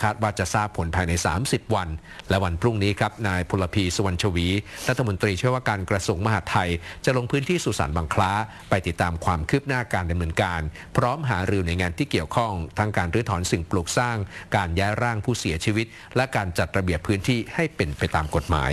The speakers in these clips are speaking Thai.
คาดว่าจะทราบผลภายใน30 วันและวันพรุ่งนี้ครับนายพลพีสุวรรณชวีรัฐมนตรีช่วยว่าการกระทรวงมหาดไทยจะลงพื้นที่สุสานบางคล้าไปติดตามความคืบหน้าการดำเนินการพร้อมหารือหน่วยงานที่เกี่ยวข้องทั้งการรื้อถอนสิ่งปลูกสร้างการย้ายร่างผู้เสียชีวิตและการจัดระเบียบพื้นที่ให้เป็นไปตามกฎหมาย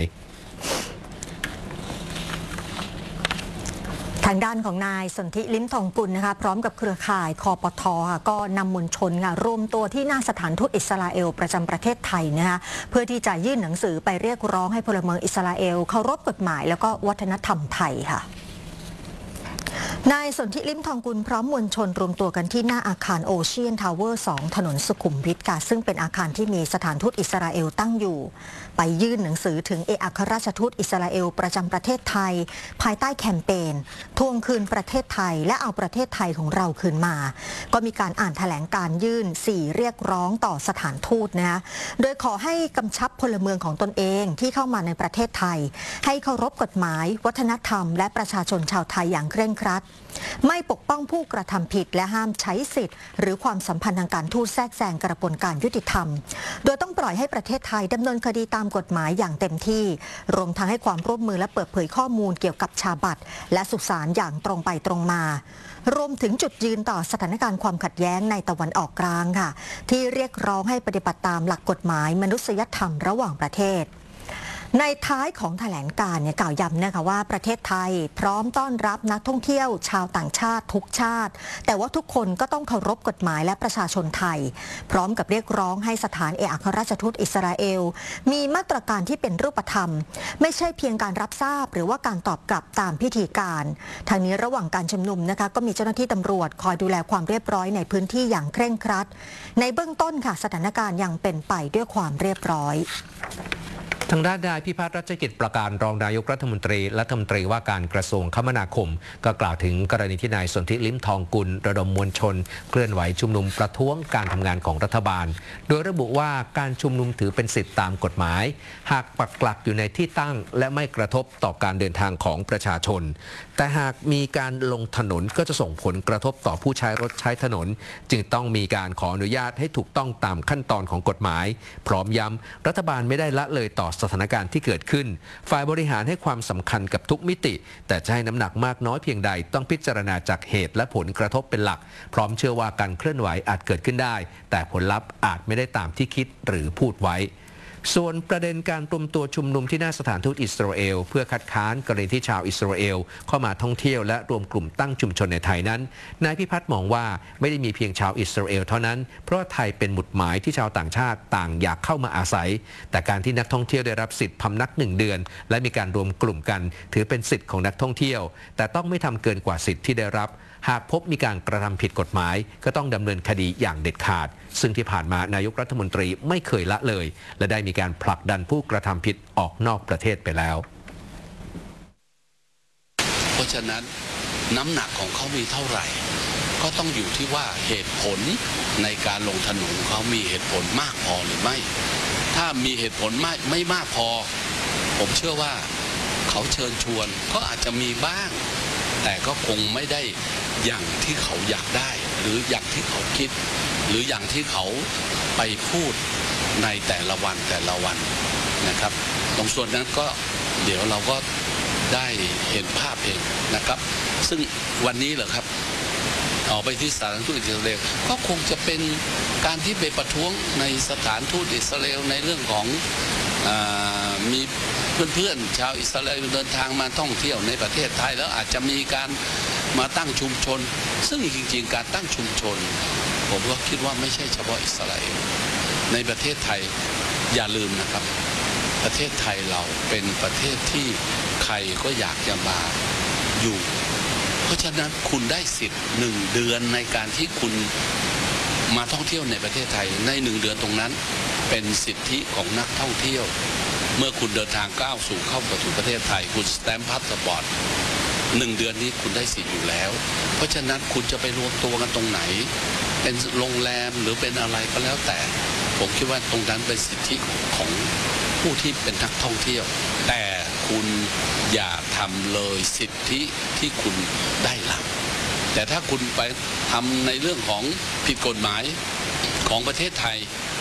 ทางด้านของนายสนธิลิ้มทองกุลนะคะพร้อมกับเครือข่ายคปท.ค่ะก็นำมวลชนค่ะรวมตัวที่หน้าสถานทูตอิสราเอลประจำประเทศไทยนะคะเพื่อที่จะยื่นหนังสือไปเรียกร้องให้พลเมืองอิสราเอลเคารพกฎหมายแล้วก็วัฒนธรรมไทยค่ะนายสนธิลิ้มทองกุลพร้อมมวลชนรวมตัวกันที่หน้าอาคารโอเชียนทาวเวอร์ 2 ถนนสุขุมวิทค่ะซึ่งเป็นอาคารที่มีสถานทูตอิสราเอลตั้งอยู่ไปยื่นหนังสือถึงเอกอัครราชทูตอิสราเอลประจำประเทศไทยภายใต้แคมเปญทวงคืนประเทศไทยและเอาประเทศไทยของเราคืนมาก็มีการอ่านแถลงการยื่น4เรียกร้องต่อสถานทูตนะคะโดยขอให้กำชับพลเมืองของตนเองที่เข้ามาในประเทศไทยให้เคารพกฎหมายวัฒนธรรมและประชาชนชาวไทยอย่างเคร่งครัดไม่ปกป้องผู้กระทำผิดและห้ามใช้สิทธิ์หรือความสัมพันธ์ทางการทูตแทรกแซงกระบวนการยุติธรรมโดยต้องปล่อยให้ประเทศไทยดำเนินคดีตามกฎหมายอย่างเต็มที่รวมทั้งให้ความร่วมมือและเปิดเผยข้อมูลเกี่ยวกับชาบัตรและสุสานอย่างตรงไปตรงมารวมถึงจุดยืนต่อสถานการณ์ความขัดแย้งในตะวันออกกลางค่ะที่เรียกร้องให้ปฏิบัติตามหลักกฎหมายมนุษยธรรมระหว่างประเทศในท้ายของแถลงการณ์กล่าวย้ำนะคะว่าประเทศไทยพร้อมต้อนรับนักท่องเที่ยวชาวต่างชาติทุกชาติแต่ว่าทุกคนก็ต้องเคารพกฎหมายและประชาชนไทยพร้อมกับเรียกร้องให้สถานเอกอัครราชทูตอิสราเอลมีมาตรการที่เป็นรูปธรรมไม่ใช่เพียงการรับทราบหรือว่าการตอบกลับตามพิธีการทางนี้ระหว่างการชุมนุมนะคะก็มีเจ้าหน้าที่ตำรวจคอยดูแลความเรียบร้อยในพื้นที่อย่างเคร่งครัดในเบื้องต้นค่ะสถานการณ์ยังเป็นไปด้วยความเรียบร้อยทางด้านนายพิพัฒน์รัชกิจประการรองนายกรัฐมนตรีว่าการกระทรวงคมนาคมก็กล่าวถึงกรณีที่นายสนธิลิ้มทองกุลระดมมวลชนเคลื่อนไหวชุมนุมประท้วงการทำงานของรัฐบาลโดยระบุว่าการชุมนุมถือเป็นสิทธิตามกฎหมายหากปักหลักอยู่ในที่ตั้งและไม่กระทบต่อการเดินทางของประชาชนแต่หากมีการลงถนนก็จะส่งผลกระทบต่อผู้ใช้รถใช้ถนนจึงต้องมีการขออนุญาตให้ถูกต้องตามขั้นตอนของกฎหมายพร้อมย้ำรัฐบาลไม่ได้ละเลยต่อสถานการณ์ที่เกิดขึ้นฝ่ายบริหารให้ความสำคัญกับทุกมิติแต่จะให้น้ำหนักมากน้อยเพียงใดต้องพิจารณาจากเหตุและผลกระทบเป็นหลักพร้อมเชื่อว่าการเคลื่อนไหวอาจเกิดขึ้นได้แต่ผลลัพธ์อาจไม่ได้ตามที่คิดหรือพูดไว้ส่วนประเด็นการรวมตัวชุมนุมที่หน้าสถานทูตอิสราเอลเพื่อคัดค้านกรณีที่ชาวอิสราเอลเข้ามาท่องเที่ยวและรวมกลุ่มตั้งชุมชนในไทยนั้นนายพิพัฒน์มองว่าไม่ได้มีเพียงชาวอิสราเอลเท่านั้นเพราะไทยเป็นหมุดหมายที่ชาวต่างชาติต่างอยากเข้ามาอาศัยแต่การที่นักท่องเที่ยวได้รับสิทธิ์พำนัก1 เดือนและมีการรวมกลุ่มกันถือเป็นสิทธิ์ของนักท่องเที่ยวแต่ต้องไม่ทำเกินกว่าสิทธิ์ที่ได้รับหากพบมีการกระทำผิดกฎหมายก็ต้องดำเนินคดีอย่างเด็ดขาดซึ่งที่ผ่านมานายกรัฐมนตรีไม่เคยละเลยและได้มีการผลักดันผู้กระทำผิดออกนอกประเทศไปแล้วเพราะฉะนั้นน้ำหนักของเขามีเท่าไหร่ก็ต้องอยู่ที่ว่าเหตุผลในการลงถนนเขามีเหตุผลมากพอหรือไม่ถ้ามีเหตุผลไม่มากพอผมเชื่อว่าเขาเชิญชวนก็อาจจะมีบ้างแต่ก็คงไม่ได้อย่างที่เขาอยากได้หรืออย่างที่เขาคิดหรืออย่างที่เขาไปพูดในแต่ละวันนะครับตรงส่วนนั้นก็เดี๋ยวเราก็ได้เห็นภาพเองนะครับซึ่งวันนี้เหรอครับออกไปที่สถานทูตอิสราเอลก็คงจะเป็นการที่ไปประท้วงในสถานทูตอิสราเอลในเรื่องของมีเพื่อนๆชาวอิสราเอลเดินทางมาท่องเที่ยวในประเทศไทยแล้วอาจจะมีการมาตั้งชุมชนซึ่งจริงๆการตั้งชุมชนผมก็คิดว่าไม่ใช่เฉพาะอิสราเอลในประเทศไทยอย่าลืมนะครับประเทศไทยเราเป็นประเทศที่ใครก็อยากจะมาอยู่เพราะฉะนั้นคุณได้สิทธิ์1 เดือนในการที่คุณมาท่องเที่ยวในประเทศไทยใน1 เดือนตรงนั้นเป็นสิทธิของนักท่องเที่ยวเมื่อคุณเดินทางเข้าสู่ประเทศไทยคุณสแตมป์พาสปอร์ต1 เดือนนี้คุณได้สิทธิ์อยู่แล้วเพราะฉะนั้นคุณจะไปรวมตัวกันตรงไหนเป็นโรงแรมหรือเป็นอะไรก็แล้วแต่ผมคิดว่าตรงนั้นเป็นสิทธิของผู้ที่เป็นนักท่องเที่ยวแต่คุณอย่าทำเลยสิทธิที่คุณได้รับแต่ถ้าคุณไปทำในเรื่องของผิดกฎหมายของประเทศไทย